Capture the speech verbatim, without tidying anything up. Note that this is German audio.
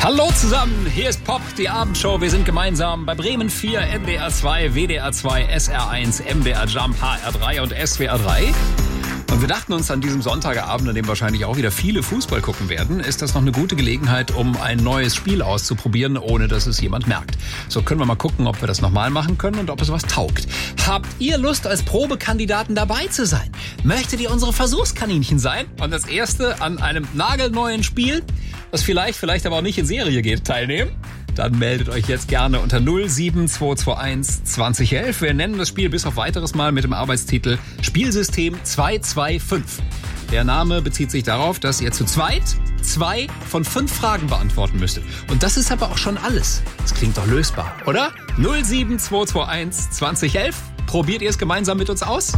Hallo zusammen, hier ist Pop, die Abendshow. Wir sind gemeinsam bei Bremen vier, N D R zwei, W D R zwei, S R eins, M D R Jump, H R drei und S W R drei. Und wir dachten uns an diesem Sonntagabend, an dem wahrscheinlich auch wieder viele Fußball gucken werden, ist das noch eine gute Gelegenheit, um ein neues Spiel auszuprobieren, ohne dass es jemand merkt. So können wir mal gucken, ob wir das nochmal machen können und ob es was taugt. Habt ihr Lust, als Probekandidaten dabei zu sein? Möchtet ihr unsere Versuchskaninchen sein? Und das erste an einem nagelneuen Spiel, das vielleicht, vielleicht aber auch nicht in Serie geht, teilnehmen? Dann meldet euch jetzt gerne unter null sieben zwei zwei eins zwanzig elf. Wir nennen das Spiel bis auf weiteres mal mit dem Arbeitstitel Spielsystem zwei zwei fünf. Der Name bezieht sich darauf, dass ihr zu zweit zwei von fünf Fragen beantworten müsstet. Und das ist aber auch schon alles. Das klingt doch lösbar, oder? null sieben zwei zwei eins zwanzig elf. Probiert ihr es gemeinsam mit uns aus?